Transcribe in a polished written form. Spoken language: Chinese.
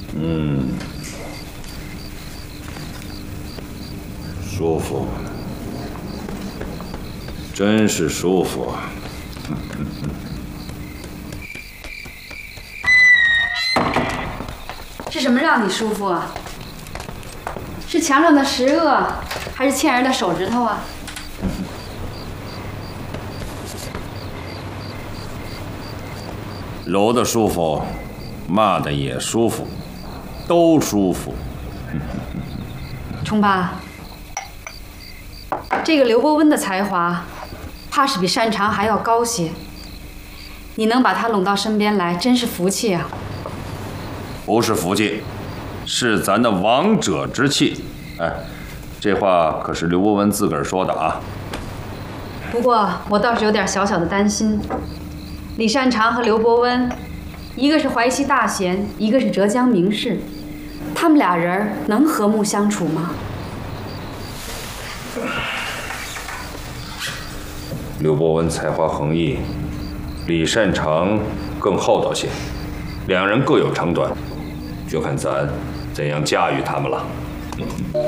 舒服，真是舒服。 是什么让你舒服啊？是墙上的石鳄，还是倩儿的手指头啊？ 揉的舒服，骂的也舒服，都舒服。 冲爸，这个刘伯温的才华，怕是比擅长还要高些。你能把他拢到身边来，真是福气啊！ 不是福气，是咱的王者之气。哎，这话可是刘伯温自个儿说的啊。 不过我倒是有点小小的担心，李善长和刘伯温，一个是淮西大贤，一个是浙江名士，他们俩人能和睦相处吗？ 刘伯温才华横溢，李善长更厚道些，两人各有长短，就看咱怎样驾驭他们了。